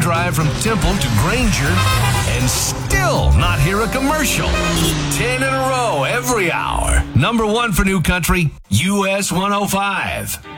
drive from Temple to Granger and still not hear a commercial. 10 in a row every hour. Number one for New Country, US 105.